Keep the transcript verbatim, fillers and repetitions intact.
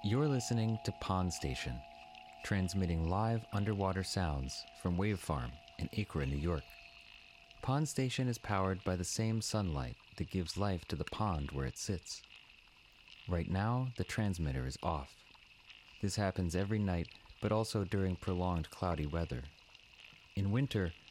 You're listening to Pond Station, transmitting live underwater sounds from Wave Farm in Acra, New York. Pond Station is powered by the same sunlight that gives life to the pond where it sits. Right now, the transmitter is off. This happens every night, but also during prolonged cloudy weather. In winter,